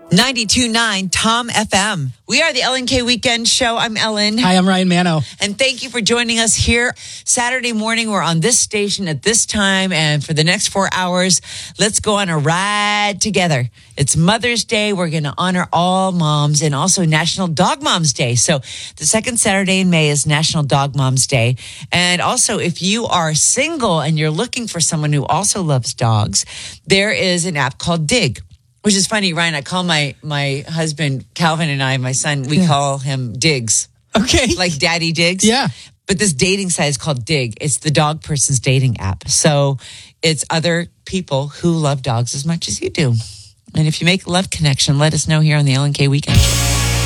92.9 Tom FM. We are the LNK Weekend Show. I'm Ellen. Hi, I'm Ryan Mano. And thank you for joining us here. Saturday morning, we're on this station at this time. And for the next 4 hours, let's go on a ride together. It's Mother's Day. We're going to honor all moms and also National Dog Moms Day. So the second Saturday in May is National Dog Moms Day. And also, if you are single and you're looking for someone who also loves dogs, there is an app called Dig. Which is funny, Ryan. I call my husband, Calvin, and my son, we call him Diggs. Okay. Like Daddy Diggs. Yeah. But this dating site is called Dig. It's the dog person's dating app. So it's other people who love dogs as much as you do. And if you make a love connection, let us know here on the LNK Weekend Show.